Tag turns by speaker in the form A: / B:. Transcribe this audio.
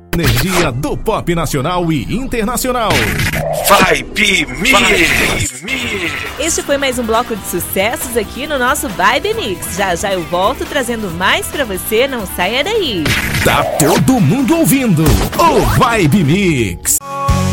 A: Energia do pop nacional e internacional.
B: Vibe Mix.
C: Este foi mais um bloco de sucessos aqui no nosso Vibe Mix. Já já eu volto trazendo mais pra você, não saia daí.
A: Tá todo mundo ouvindo o Vibe Mix.